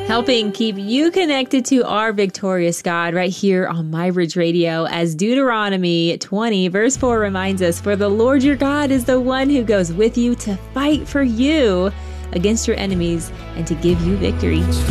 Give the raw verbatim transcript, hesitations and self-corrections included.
helping keep you connected to our victorious God right here on My Bridge Radio, as Deuteronomy twenty verse four reminds us, "For the Lord your God is the one who goes with you to fight for you against your enemies and to give you victory."